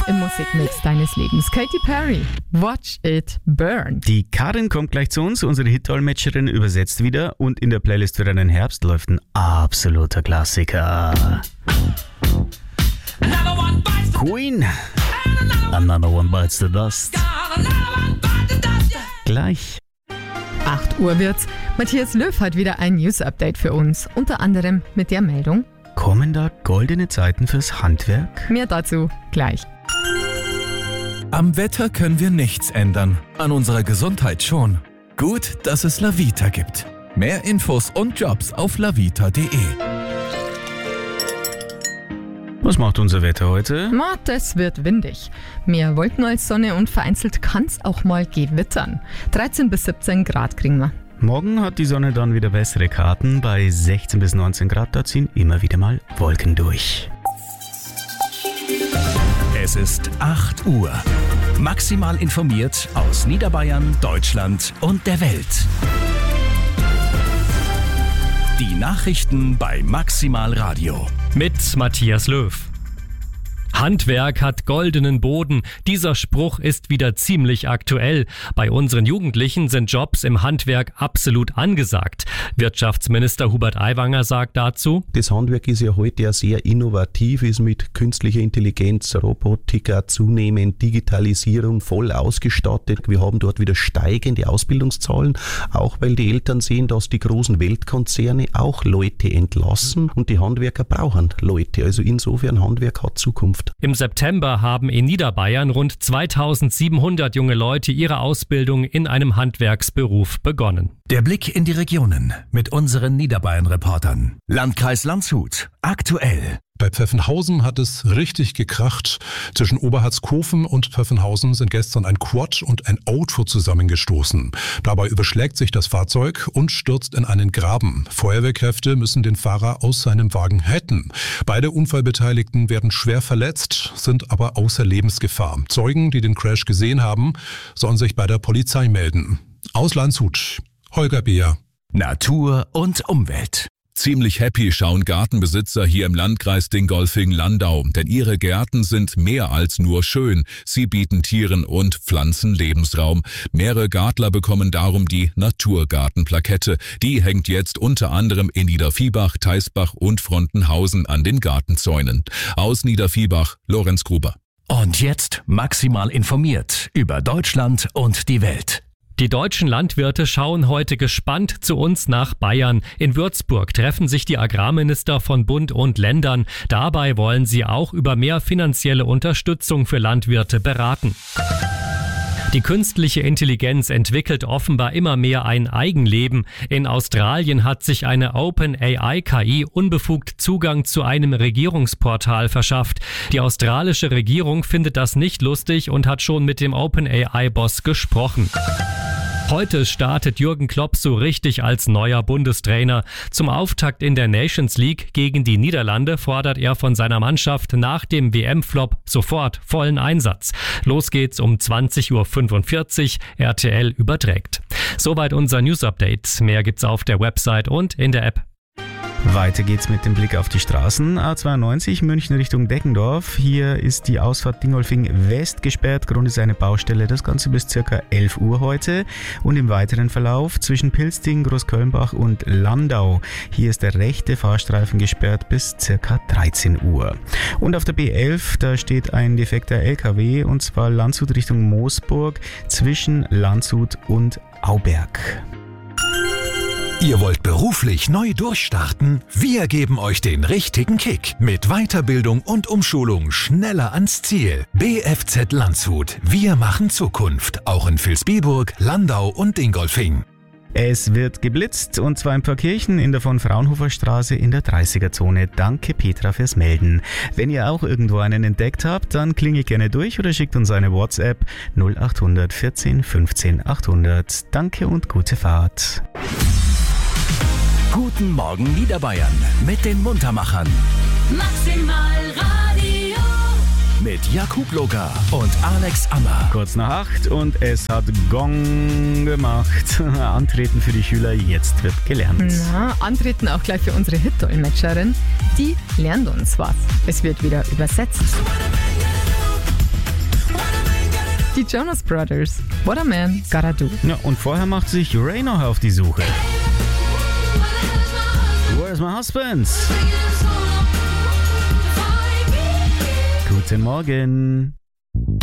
im Musikmix deines Lebens. Katy Perry, Watch It Burn. Die Karin kommt gleich zu uns, unsere Hit-Dolmetscherin übersetzt wieder und in der Playlist für deinen Herbst läuft ein absoluter Klassiker. Queen, Another One Bites the Dust. Gleich. 8 Uhr wird's. Matthias Löw hat wieder ein News-Update für uns. Unter anderem mit der Meldung: Kommen da goldene Zeiten fürs Handwerk? Mehr dazu gleich. Am Wetter können wir nichts ändern, an unserer Gesundheit schon. Gut, dass es Lavita gibt. Mehr Infos und Jobs auf lavita.de. Was macht unser Wetter heute? Das wird windig. Mehr Wolken als Sonne und vereinzelt kann's auch mal gewittern. 13 bis 17 Grad kriegen wir. Morgen hat die Sonne dann wieder bessere Karten. Bei 16 bis 19 Grad, da ziehen immer wieder mal Wolken durch. Es ist 8 Uhr. Maximal informiert aus Niederbayern, Deutschland und der Welt. Die Nachrichten bei Maximal Radio. Mit Matthias Löw. Handwerk hat goldenen Boden. Dieser Spruch ist wieder ziemlich aktuell. Bei unseren Jugendlichen sind Jobs im Handwerk absolut angesagt. Wirtschaftsminister Hubert Aiwanger sagt dazu: Das Handwerk ist ja heute sehr innovativ, ist mit künstlicher Intelligenz, Robotik, zunehmend Digitalisierung voll ausgestattet. Wir haben dort wieder steigende Ausbildungszahlen, auch weil die Eltern sehen, dass die großen Weltkonzerne auch Leute entlassen und die Handwerker brauchen Leute. Also insofern, Handwerk hat Zukunft. Im September haben in Niederbayern rund 2700 junge Leute ihre Ausbildung in einem Handwerksberuf begonnen. Der Blick in die Regionen mit unseren Niederbayern-Reportern. Landkreis Landshut, aktuell. Bei Pfeffenhausen hat es richtig gekracht. Zwischen Oberharzkofen und Pfeffenhausen sind gestern ein Quad und ein Auto zusammengestoßen. Dabei überschlägt sich das Fahrzeug und stürzt in einen Graben. Feuerwehrkräfte müssen den Fahrer aus seinem Wagen retten. Beide Unfallbeteiligten werden schwer verletzt, sind aber außer Lebensgefahr. Zeugen, die den Crash gesehen haben, sollen sich bei der Polizei melden. Aus Landshut, Holger Beer. Natur und Umwelt. Ziemlich happy schauen Gartenbesitzer hier im Landkreis Dingolfing-Landau, denn ihre Gärten sind mehr als nur schön. Sie bieten Tieren und Pflanzen Lebensraum. Mehrere Gartler bekommen darum die Naturgartenplakette. Die hängt jetzt unter anderem in Niederviehbach, Teisbach und Frontenhausen an den Gartenzäunen. Aus Niederviehbach, Lorenz Gruber. Und jetzt maximal informiert über Deutschland und die Welt. Die deutschen Landwirte schauen heute gespannt zu uns nach Bayern. In Würzburg treffen sich die Agrarminister von Bund und Ländern. Dabei wollen sie auch über mehr finanzielle Unterstützung für Landwirte beraten. Die künstliche Intelligenz entwickelt offenbar immer mehr ein Eigenleben. In Australien hat sich eine OpenAI-KI unbefugt Zugang zu einem Regierungsportal verschafft. Die australische Regierung findet das nicht lustig und hat schon mit dem OpenAI-Boss gesprochen. Heute startet Jürgen Klopp so richtig als neuer Bundestrainer. Zum Auftakt in der Nations League gegen die Niederlande fordert er von seiner Mannschaft nach dem WM-Flop sofort vollen Einsatz. Los geht's um 20.45 Uhr, RTL überträgt. Soweit unser News-Update. Mehr gibt's auf der Website und in der App. Weiter geht's mit dem Blick auf die Straßen. A92 München Richtung Deggendorf. Hier ist die Ausfahrt Dingolfing West gesperrt. Grund ist eine Baustelle. Das Ganze bis ca. 11 Uhr heute. Und im weiteren Verlauf zwischen Pilsting, Großkölnbach und Landau. Hier ist der rechte Fahrstreifen gesperrt bis ca. 13 Uhr. Und auf der B11, da steht ein defekter LKW und zwar Landshut Richtung Moosburg zwischen Landshut und Auberg. Ihr wollt beruflich neu durchstarten? Wir geben euch den richtigen Kick. Mit Weiterbildung und Umschulung schneller ans Ziel. BFZ Landshut. Wir machen Zukunft. Auch in Vilsbiburg, Landau und Dingolfing. Es wird geblitzt und zwar in Pfarrkirchen in der von Fraunhofer Straße in der 30er-Zone. Danke Petra fürs Melden. Wenn ihr auch irgendwo einen entdeckt habt, dann klingelt gerne durch oder schickt uns eine WhatsApp 0800 14 15 800. Danke und gute Fahrt. Guten Morgen Niederbayern mit den Muntermachern. Maximal Radio. Mit Jakub Loga und Alex Ammer. Kurz nach 8 und es hat Gong gemacht. Antreten für die Schüler, jetzt wird gelernt. Na, antreten auch gleich für unsere Hit-Dolmetscherin. Die lernt uns was. Es wird wieder übersetzt. Die Jonas Brothers. What a Man Gotta Do. Ja, und vorher macht sich Ray noch auf die Suche. Where's my husband? Guten Morgen.